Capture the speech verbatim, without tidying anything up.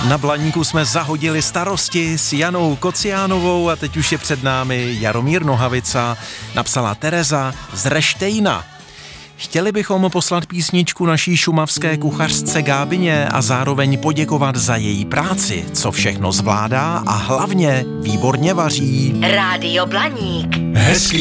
Na Blaníku jsme zahodili starosti s Janou Kociánovou a teď už je před námi Jaromír Nohavica, napsala Tereza z Reštejna. Chtěli bychom poslat písničku naší šumavské kuchařce Gábině a zároveň poděkovat za její práci, co všechno zvládá a hlavně výborně vaří. Rádio Blaník. Hezký